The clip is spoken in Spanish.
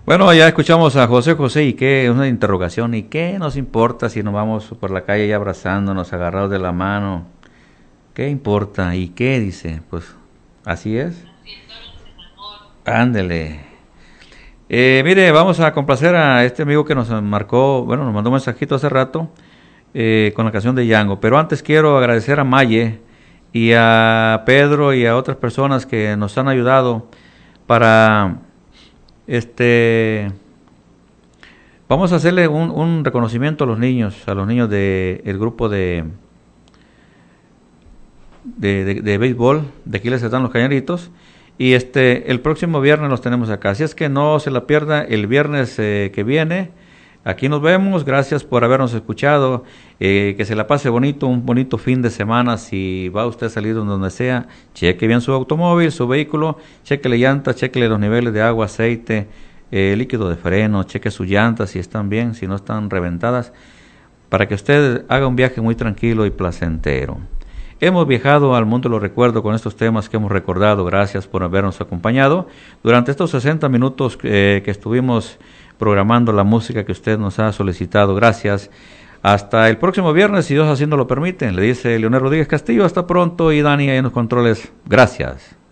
Bueno, ya escuchamos a José José y qué, una interrogación, ¿y qué nos importa si nos vamos por la calle ya abrazándonos, agarrados de la mano? ¿Qué importa? ¿Y qué dice? Pues así es. Ándele. Mire, vamos a complacer a este amigo que nos marcó, bueno, nos mandó un mensajito hace rato con la canción de Yango. Pero antes quiero agradecer a Maye y a Pedro y a otras personas que nos han ayudado para este. Vamos a hacerle un reconocimiento a los niños del grupo de béisbol, de aquí les están los Cañaritos. Y el próximo viernes los tenemos acá. Así es que no se la pierda el viernes que viene. Aquí nos vemos. Gracias por habernos escuchado. Que se la pase bonito, un bonito fin de semana. Si va usted a salir donde sea, cheque bien su automóvil, su vehículo. Chequele llantas, chequele los niveles de agua, aceite, líquido de freno. Cheque sus llantas si están bien, si no están reventadas. Para que usted haga un viaje muy tranquilo y placentero. Hemos viajado al mundo de los recuerdos con estos temas que hemos recordado. Gracias por habernos acompañado durante estos 60 minutos que estuvimos programando la música que usted nos ha solicitado. Gracias. Hasta el próximo viernes, si Dios así nos lo permite. Le dice Leonel Rodríguez Castillo. Hasta pronto. Y Dani ahí en los controles. Gracias.